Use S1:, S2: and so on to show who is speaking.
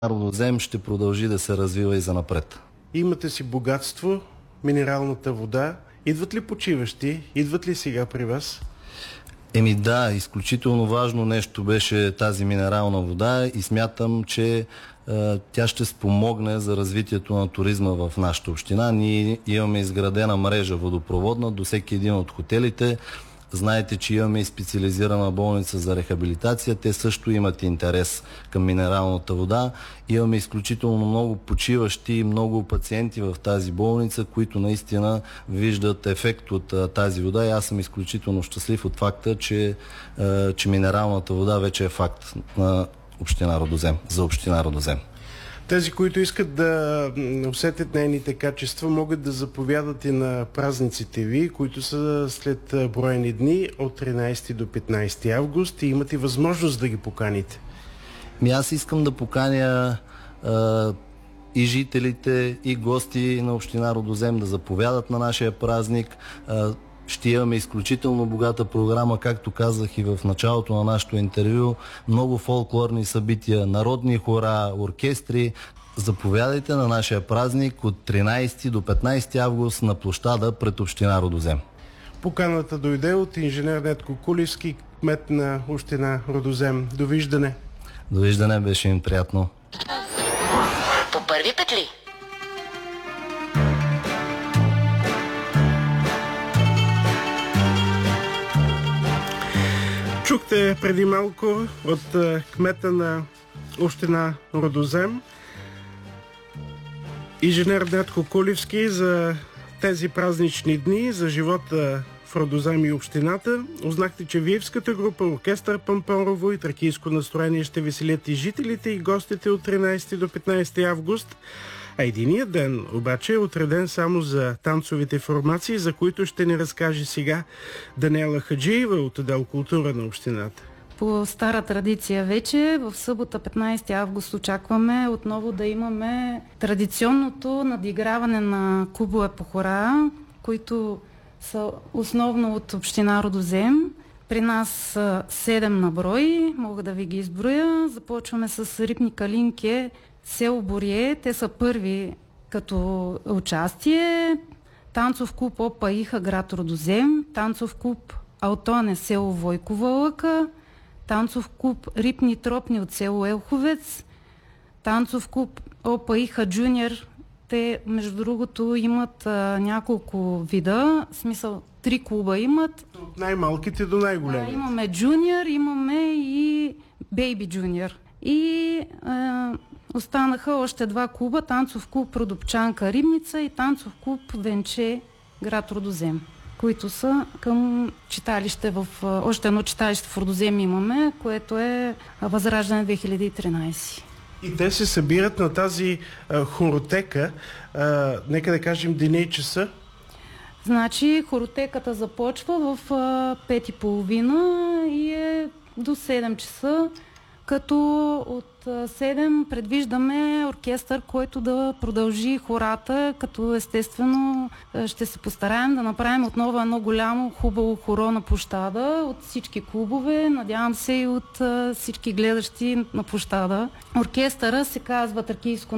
S1: Родозем ще продължи да се развива и занапред.
S2: Имате си богатство, минералната вода. Идват ли почиващи? Идват ли сега при вас?
S1: Да, изключително важно нещо беше тази минерална вода и смятам, че тя ще спомогне за развитието на туризма в нашата община. Ние имаме изградена мрежа водопроводна до всеки един от хотелите. Знаете, че имаме и специализирана болница за рехабилитация. Те също имат интерес към минералната вода. Имаме изключително много почиващи и много пациенти в тази болница, които наистина виждат ефект от тази вода. И аз съм изключително щастлив от факта, че минералната вода вече е факт на община Родозем, за община Родозем.
S2: Тези, които искат да усетят нейните качества, могат да заповядат и на празниците ви, които са след броени дни от 13 до 15 август и имате възможност да ги поканите.
S1: Аз искам да поканя и жителите, и гости на община Родозем да заповядат на нашия празник. Ще имаме изключително богата програма, както казах и в началото на нашето интервю. Много фолклорни събития, народни хора, оркестри. Заповядайте на нашия празник от 13 до 15 август на площада пред община Родозем.
S2: Поканата дойде от инженер Недко Кулевски, кмет на община Родозем. Довиждане.
S1: Довиждане, беше им приятно.
S3: По първи петли.
S2: Чухте преди малко от кмета на община Родозем, инженер Недко Кулевски, за тези празнични дни, за живота в Родозем и общината. Узнахте, че Виевската група, оркестър Пампорово и тракийско настроение ще веселят и жителите и гостите от 13 до 15 август. А единият ден обаче е отреден само за танцовите формации, за които ще ни разкаже сега Даниела Хаджиева от отдел култура на общината.
S4: По стара традиция вече в събота 15 август очакваме отново да имаме традиционното надиграване на клубове по хора, които са основно от община Родозем. При нас са 7 на брой, мога да ви ги изброя. Започваме с Рипни Калинке, село Борие, те са първи като участие. Танцов клуб Опа Иха, град Родозем, танцов клуб Алтоне, село Войкова лъка, танцов клуб Рипни Тропни от село Елховец, танцов клуб Опа Иха Джуниор. Те, между другото, имат няколко вида, в смисъл 3 клуба имат.
S2: От най-малките до най-големи.
S4: Да, имаме джуниор, имаме и бейби джуниор. И останаха още 2 клуба, танцов клуб Родопчанка Рибница и танцов клуб Венче, град Родозем, които са към читалище, още едно читалище в Родозем имаме, което е Възраждане 2013.
S2: И те се събират на тази хоротека, нека да кажем деня и часа.
S4: Значи хоротеката започва в 5:30 и е до 7 часа, като от 7 предвиждаме оркестър, който да продължи хората, като естествено ще се постараем да направим отново едно голямо, хубаво хоро на площада от всички клубове, надявам се и от всички гледащи на площада. Оркестъра се казва Тракийско